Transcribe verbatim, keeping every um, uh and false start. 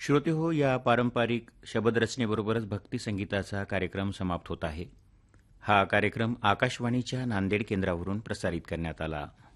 श्रोते हो, या पारंपरिक शबदरचनेबरोबरच भक्ती संगीताचा कार्यक्रम समाप्त होत आहे. हा कार्यक्रम आकाशवाणीच्या नांदेड केंद्रावरून प्रसारित करण्यात आला.